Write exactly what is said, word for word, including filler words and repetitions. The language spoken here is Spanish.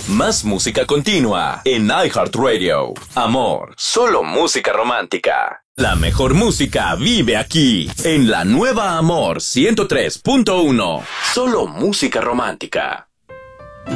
Más música continua en iHeartRadio. Amor, solo música romántica. La mejor música vive aquí, en la nueva Amor ciento tres punto uno. Solo música romántica.